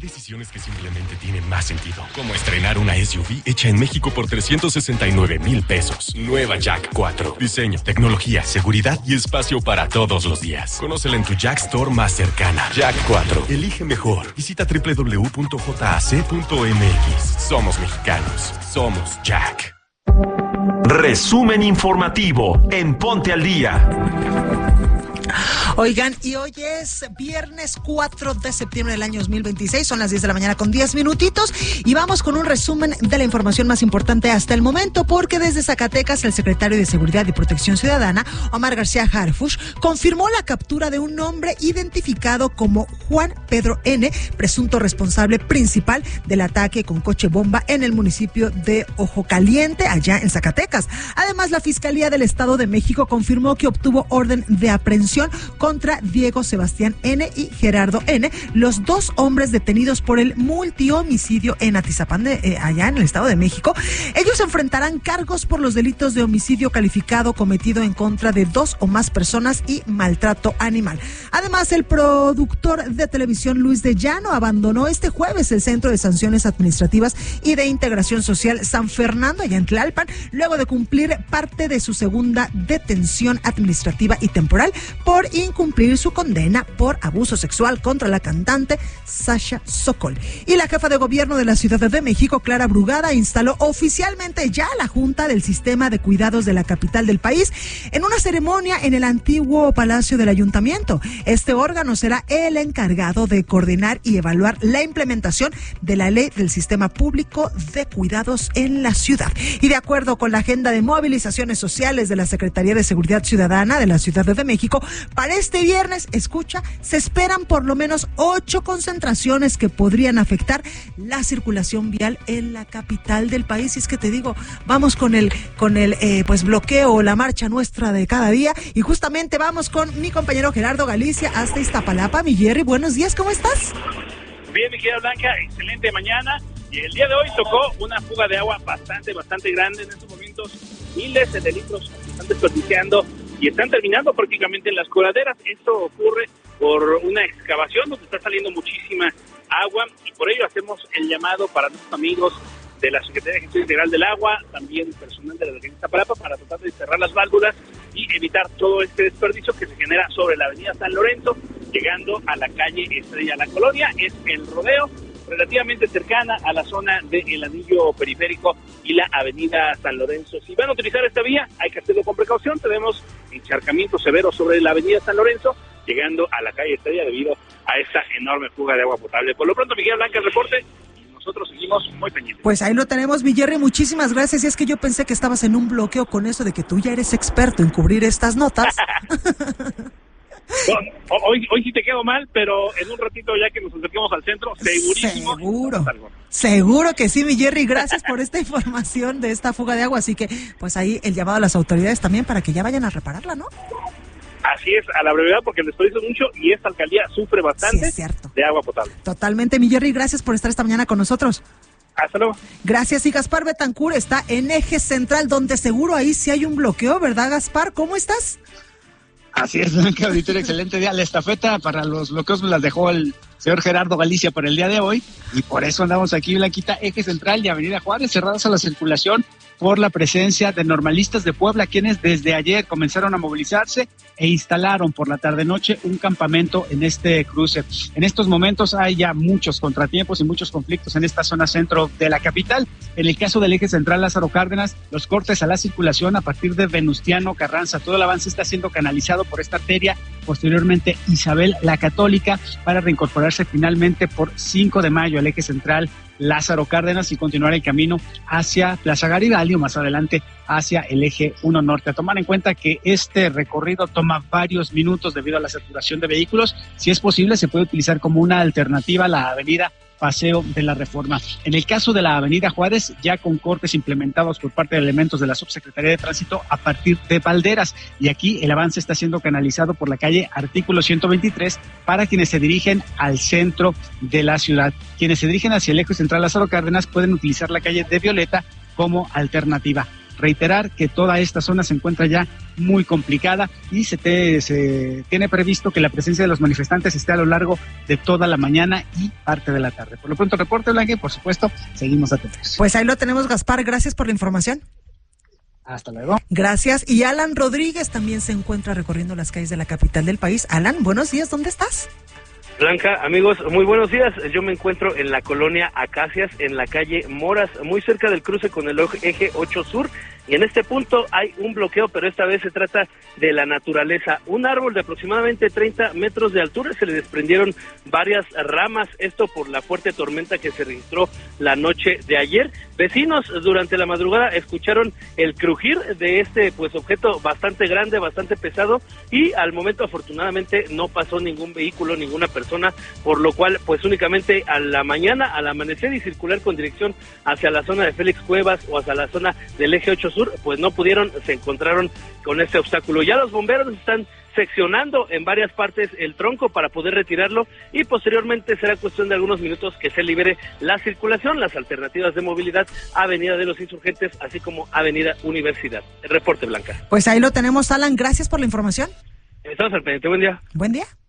decisiones que simplemente tienen más sentido, como estrenar una SUV hecha en México por 369,000 pesos. Nueva Jack 4. Diseño, tecnología, seguridad y espacio para todos los días. Conócela en tu Jack Store más cercana. Jack 4. Elige mejor. Visita www.jac.mx. Somos mexicanos. Somos Jack. Resumen informativo en Ponte al Día. Oigan, y hoy es viernes 4 de septiembre del año 2026, son las 10 de la mañana con 10 minutitos y vamos con un resumen de la información más importante hasta el momento, porque desde Zacatecas el secretario de Seguridad y Protección Ciudadana, Omar García Harfuch, confirmó la captura de un hombre identificado como Juan Pedro N., presunto responsable principal del ataque con coche bomba en el municipio de Ojo Caliente, allá en Zacatecas. Además, la Fiscalía del Estado de México confirmó que obtuvo orden de aprehensión contra Diego Sebastián N. y Gerardo N., los dos hombres detenidos por el multihomicidio en Atizapán, allá en el Estado de México. Ellos enfrentarán cargos por los delitos de homicidio calificado cometido en contra de dos o más personas y maltrato animal. Además, el productor de televisión Luis de Llano abandonó este jueves el Centro de Sanciones Administrativas y de Integración Social San Fernando, allá en Tlalpan, luego de cumplir parte de su segunda detención administrativa y temporal por incumplir su condena por abuso sexual contra la cantante Sasha Sokol. Y la jefa de gobierno de la Ciudad de México, Clara Brugada, instaló oficialmente ya la Junta del Sistema de Cuidados de la capital del país en una ceremonia en el antiguo Palacio del Ayuntamiento. Este órgano será el encargado de coordinar y evaluar la implementación de la Ley del Sistema Público de Cuidados en la ciudad. Y de acuerdo con la agenda de movilizaciones sociales de la Secretaría de Seguridad Ciudadana de la Ciudad de México, para este viernes, escucha, se esperan por lo menos 8 concentraciones que podrían afectar la circulación vial en la capital del país. Y es que te digo, vamos con el pues bloqueo, la marcha nuestra de cada día, y justamente vamos con mi compañero Gerardo Galicia hasta Iztapalapa. Mi Jerry, buenos días, ¿cómo estás? Bien, mi querida Blanca, excelente mañana. Y el día de hoy tocó una fuga de agua bastante grande. En estos momentos miles de litros se están desperdiciando y están terminando prácticamente en las coladeras. Esto ocurre por una excavación donde está saliendo muchísima agua, y por ello hacemos el llamado para nuestros amigos de la Secretaría de Gestión Integral del Agua, también personal de la Alcaldía de Iztapalapa, para tratar de cerrar las válvulas y evitar todo este desperdicio que se genera sobre la avenida San Lorenzo, llegando a la calle Estrella. La colonia es El Rodeo, relativamente cercana a la zona del anillo periférico y la avenida San Lorenzo. Si van a utilizar esta vía, hay que hacerlo con precaución. Tenemos encharcamiento severo sobre la avenida San Lorenzo, llegando a la calle Estrella debido a esta enorme fuga de agua potable. Por lo pronto, Miguel Blanca, el reporte, y nosotros seguimos muy pendientes. Pues ahí lo tenemos, mi Jerry, muchísimas gracias. Y es que yo pensé que estabas en un bloqueo con eso de que tú ya eres experto en cubrir estas notas. Hoy sí te quedo mal, pero en un ratito ya que nos acerquemos al centro, segurísimo. Seguro que sí, mi Jerry. Gracias por esta información de esta fuga de agua. Así que, pues ahí el llamado a las autoridades también para que ya vayan a repararla, ¿no? Así es, a la brevedad, porque les desperdicio mucho y esta alcaldía sufre bastante de agua potable. Totalmente, mi Jerry. Gracias por estar esta mañana con nosotros. Hasta luego. Gracias. Y Gaspar Betancur está en Eje Central, donde seguro ahí sí hay un bloqueo, ¿verdad, Gaspar? ¿Cómo estás? Así es, Blanca, auditorio, excelente día. La estafeta para los bloqueos me las dejó el señor Gerardo Galicia para el día de hoy, y por eso andamos aquí, Blanquita. Eje Central y Avenida Juárez cerradas a la circulación por la presencia de normalistas de Puebla, quienes desde ayer comenzaron a movilizarse e instalaron por la tarde-noche un campamento en este cruce. En estos momentos hay ya muchos contratiempos y muchos conflictos en esta zona centro de la capital. En el caso del Eje Central Lázaro Cárdenas, los cortes a la circulación a partir de Venustiano Carranza, todo el avance está siendo canalizado por esta arteria, posteriormente Isabel la Católica, para reincorporarse finalmente por 5 de mayo al Eje Central Lázaro Cárdenas y continuar el camino hacia Plaza Garibaldi o más adelante hacia el eje 1 norte. A tomar en cuenta que este recorrido toma varios minutos debido a la saturación de vehículos. Si es posible, se puede utilizar como una alternativa la avenida Paseo de la Reforma. En el caso de la avenida Juárez, ya con cortes implementados por parte de elementos de la Subsecretaría de Tránsito a partir de Valderas, y aquí el avance está siendo canalizado por la calle Artículo 123 para quienes se dirigen al centro de la ciudad. Quienes se dirigen hacia el Eje Central Lázaro Cárdenas pueden utilizar la calle de Violeta como alternativa. reiterar que toda esta zona se encuentra ya muy complicada y se tiene previsto que la presencia de los manifestantes esté a lo largo de toda la mañana y parte de la tarde. Por lo pronto, reporte, Blanca, y por supuesto, seguimos atentos. Pues ahí lo tenemos, Gaspar. Gracias por la información. Hasta luego. Gracias. Y Alan Rodríguez también se encuentra recorriendo las calles de la capital del país. Alan, buenos días, ¿dónde estás? Blanca, amigos, muy buenos días. Yo me encuentro en la colonia Acacias, en la calle Moras, muy cerca del cruce con el eje 8 Sur. Y en este punto hay un bloqueo, pero esta vez se trata de la naturaleza. Un árbol de aproximadamente 30 metros de altura, se le desprendieron varias ramas, esto por la fuerte tormenta que se registró la noche de ayer. Vecinos durante la madrugada escucharon el crujir de este objeto bastante grande, bastante pesado, y al momento afortunadamente no pasó ningún vehículo, ninguna persona, por lo cual únicamente a la mañana, al amanecer y circular con dirección hacia la zona de Félix Cuevas o hacia la zona del eje 8 Sur, pues no pudieron, se encontraron con este obstáculo. Ya los bomberos están seccionando en varias partes el tronco para poder retirarlo y posteriormente será cuestión de algunos minutos que se libere la circulación, las alternativas de movilidad, Avenida de los Insurgentes, así como Avenida Universidad. El reporte, Blanca. Pues ahí lo tenemos, Alan. Gracias por la información. Estamos al pendiente. Buen día. Buen día.